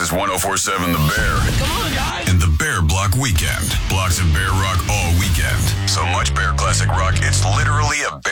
This is 104.7 The Bear. Come on, guys. And the Bear Block Weekend. Blocks of Bear Rock all weekend. So much Bear classic rock, it's literally a Bear